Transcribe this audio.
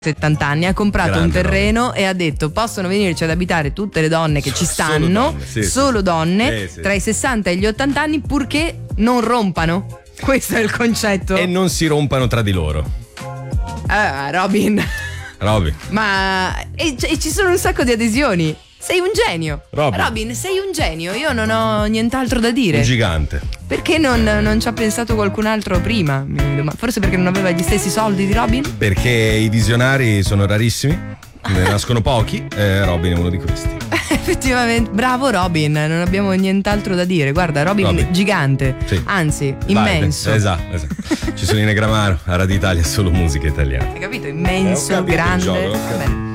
70 anni, ha comprato Grande un terreno e ha detto possono venirci ad abitare tutte le donne che ci stanno, solo donne tra i 60 e gli 80 anni, purché non rompano. Questo è il concetto. E non si rompano tra di loro. Robin. Ma e ci sono un sacco di adesioni. Sei un genio. Robin, sei un genio. Io non ho nient'altro da dire. Un gigante. Perché non ci ha pensato qualcun altro prima? Forse perché non aveva gli stessi soldi di Robin? Perché i visionari sono rarissimi, ne nascono pochi, Robin è uno di questi. Effettivamente, bravo Robin, non abbiamo nient'altro da dire. Guarda, Robin. Gigante, sì. Anzi, immenso. Esatto. Ci sono in Negramaro, a Radio Italia, solo musica italiana. Hai capito? Immenso, grande. Va bene.